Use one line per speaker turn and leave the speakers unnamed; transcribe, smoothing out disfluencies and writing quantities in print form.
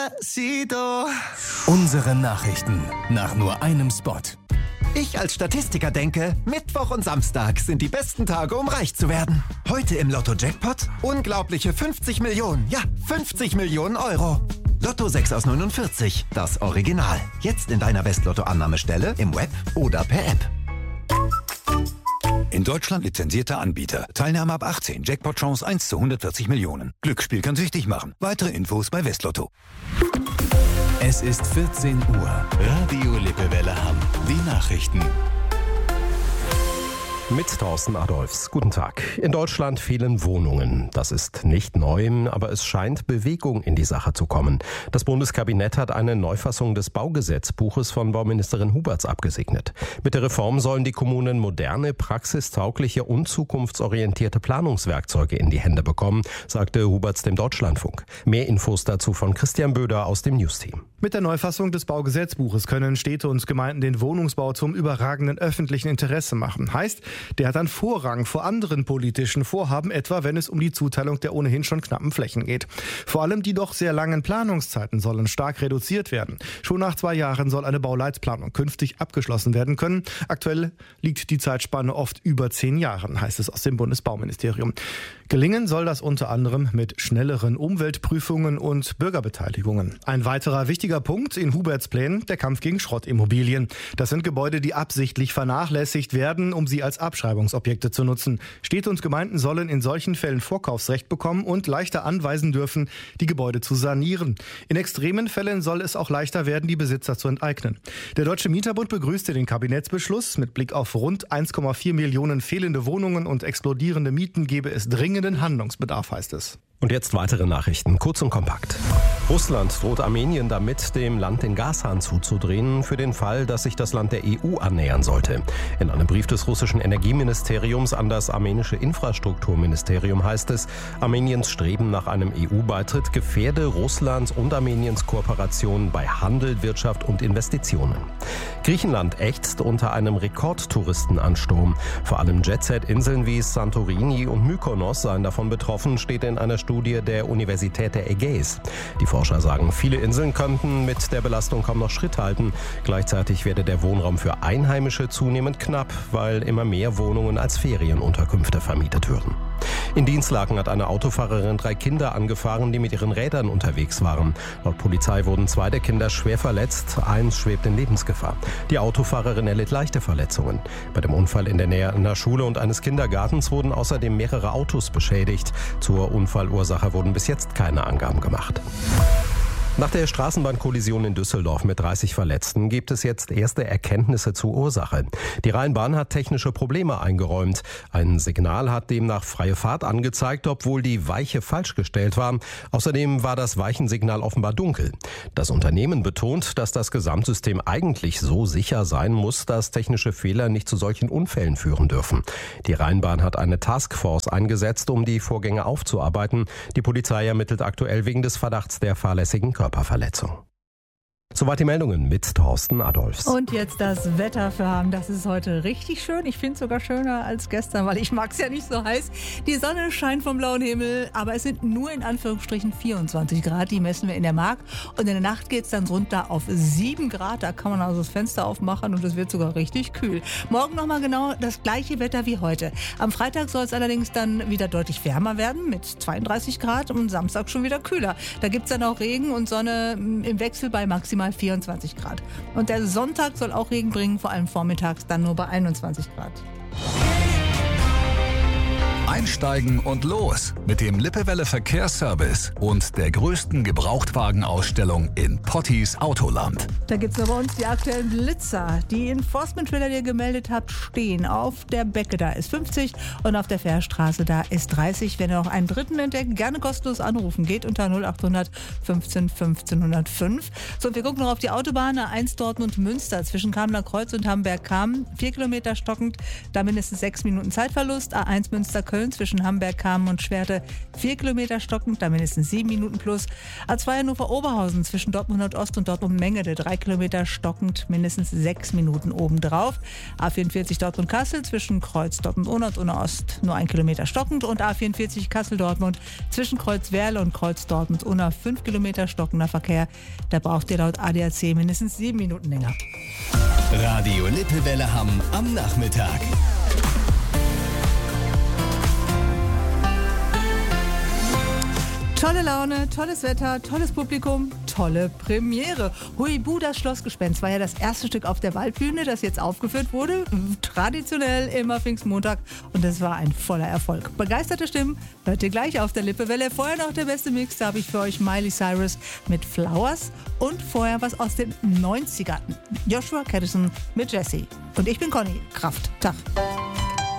Despacito.
Unsere Nachrichten nach nur einem Spot.
Ich als Statistiker denke, Mittwoch und Samstag sind die besten Tage, um reich zu werden. Heute im Lotto-Jackpot unglaubliche 50 Millionen. Ja, 50 Millionen Euro. Lotto 6 aus 49, das Original. Jetzt in deiner Westlotto-Annahmestelle, im Web oder per App.
In Deutschland lizenzierter Anbieter. Teilnahme ab 18. Jackpot-Chance 1 zu 140 Millionen. Glücksspiel kann süchtig machen. Weitere Infos bei Westlotto.
Es ist 14 Uhr. Radio Lippewelle Hamm. Die Nachrichten.
Mit Thorsten Adolfs. Guten Tag. In Deutschland fehlen Wohnungen. Das ist nicht neu, aber es scheint Bewegung in die Sache zu kommen. Das Bundeskabinett hat eine Neufassung des Baugesetzbuches von Bauministerin Huberts abgesegnet. Mit der Reform sollen die Kommunen moderne, praxistaugliche und zukunftsorientierte Planungswerkzeuge in die Hände bekommen, sagte Huberts dem Deutschlandfunk. Mehr Infos dazu von Christian Böder aus dem Newsteam.
Mit der Neufassung des Baugesetzbuches können Städte und Gemeinden den Wohnungsbau zum überragenden öffentlichen Interesse machen. Heißt, der hat dann Vorrang vor anderen politischen Vorhaben, etwa wenn es um die Zuteilung der ohnehin schon knappen Flächen geht. Vor allem die doch sehr langen Planungszeiten sollen stark reduziert werden. Schon nach 2 Jahren soll eine Bauleitplanung künftig abgeschlossen werden können. Aktuell liegt die Zeitspanne oft über 10 Jahren, heißt es aus dem Bundesbauministerium. Gelingen soll das unter anderem mit schnelleren Umweltprüfungen und Bürgerbeteiligungen. Ein weiterer wichtiger Punkt in Huberts Plänen, der Kampf gegen Schrottimmobilien. Das sind Gebäude, die absichtlich vernachlässigt werden, um sie als Abschreibungsobjekte zu nutzen. Städte und Gemeinden sollen in solchen Fällen Vorkaufsrecht bekommen und leichter anweisen dürfen, die Gebäude zu sanieren. In extremen Fällen soll es auch leichter werden, die Besitzer zu enteignen. Der Deutsche Mieterbund begrüßte den Kabinettsbeschluss. Mit Blick auf rund 1,4 Millionen fehlende Wohnungen und explodierende Mieten gebe es dringenden Handlungsbedarf, heißt es.
Und jetzt weitere Nachrichten, kurz und kompakt. Russland droht Armenien damit, dem Land den Gashahn zuzudrehen, für den Fall, dass sich das Land der EU annähern sollte. In einem Brief des russischen Energieministeriums an das armenische Infrastrukturministerium heißt es, Armeniens Streben nach einem EU-Beitritt gefährde Russlands und Armeniens Kooperation bei Handel, Wirtschaft und Investitionen. Griechenland ächzt unter einem Rekordtouristenansturm. Vor allem Jet-Set-Inseln wie Santorini und Mykonos seien davon betroffen, steht in einer Studie der Universität der Ägäis. Die Forscher sagen, viele Inseln könnten mit der Belastung kaum noch Schritt halten. Gleichzeitig werde der Wohnraum für Einheimische zunehmend knapp, weil immer mehr Wohnungen als Ferienunterkünfte vermietet würden. In Dinslaken hat eine Autofahrerin 3 Kinder angefahren, die mit ihren Rädern unterwegs waren. Laut Polizei wurden 2 der Kinder schwer verletzt, 1 schwebt in Lebensgefahr. Die Autofahrerin erlitt leichte Verletzungen. Bei dem Unfall in der Nähe einer Schule und eines Kindergartens wurden außerdem mehrere Autos beschädigt. Zur Unfallursache wurden bis jetzt keine Angaben gemacht. Nach der Straßenbahnkollision in Düsseldorf mit 30 Verletzten gibt es jetzt erste Erkenntnisse zur Ursache. Die Rheinbahn hat technische Probleme eingeräumt. Ein Signal hat demnach freie Fahrt angezeigt, obwohl die Weiche falsch gestellt war. Außerdem war das Weichensignal offenbar dunkel. Das Unternehmen betont, dass das Gesamtsystem eigentlich so sicher sein muss, dass technische Fehler nicht zu solchen Unfällen führen dürfen. Die Rheinbahn hat eine Taskforce eingesetzt, um die Vorgänge aufzuarbeiten. Die Polizei ermittelt aktuell wegen des Verdachts der fahrlässigen Körperverletzung. Soweit die Meldungen mit Thorsten Adolfs.
Und jetzt das Wetter für Hamm. Das ist heute richtig schön. Ich finde es sogar schöner als gestern, weil ich mag es ja nicht so heiß. Die Sonne scheint vom blauen Himmel, aber es sind nur in Anführungsstrichen 24 Grad. Die messen wir in der Mark. Und in der Nacht geht es dann runter auf 7 Grad. Da kann man also das Fenster aufmachen und es wird sogar richtig kühl. Morgen nochmal genau das gleiche Wetter wie heute. Am Freitag soll es allerdings dann wieder deutlich wärmer werden mit 32 Grad und Samstag schon wieder kühler. Da gibt es dann auch Regen und Sonne im Wechsel bei maximal 24 Grad. Und der Sonntag soll auch Regen bringen, vor allem vormittags dann nur bei 21 Grad.
Einsteigen und los mit dem Lippewelle Verkehrsservice und der größten Gebrauchtwagenausstellung in Pottis Autoland.
Da gibt es noch bei uns die aktuellen Blitzer. Die Enforcement-Trailer, die ihr gemeldet habt, stehen auf der Becke, da ist 50 und auf der Fährstraße, da ist 30. Wenn ihr noch einen dritten entdeckt, gerne kostenlos anrufen. Geht unter 0800 15 1505. So, wir gucken noch auf die Autobahn A1 Dortmund-Münster zwischen Kamener Kreuz und Hamburg-Kam. 4 Kilometer stockend, da mindestens 6 Minuten Zeitverlust. A1 Münster-Köln Köln zwischen Hamberg, Kamen und Schwerte 4 Kilometer stockend, da mindestens 7 Minuten plus. A2 Hannover-Oberhausen zwischen Dortmund Nordost und Dortmund-Mengede 3 Kilometer stockend, mindestens 6 Minuten obendrauf. A44 Dortmund-Kassel zwischen Kreuz Dortmund-Unna und Unna-Ost nur 1 Kilometer stockend und A44 Kassel-Dortmund zwischen Kreuz Werle und Kreuz Dortmund-Unna 5 Kilometer stockender Verkehr. Da braucht ihr laut ADAC mindestens 7 Minuten länger.
Radio Lippewelle Hamm am Nachmittag.
Tolle Laune, tolles Wetter, tolles Publikum, tolle Premiere. Huibu, das Schlossgespenst war ja das erste Stück auf der Waldbühne, das jetzt aufgeführt wurde. Traditionell immer Pfingstmontag und es war ein voller Erfolg. Begeisterte Stimmen hört ihr gleich auf der Lippewelle. Vorher noch der beste Mix, da habe ich für euch Miley Cyrus mit Flowers und vorher was aus den 90ern. Joshua Caddison mit Jessie. Und ich bin Conny. Kraft. Tag.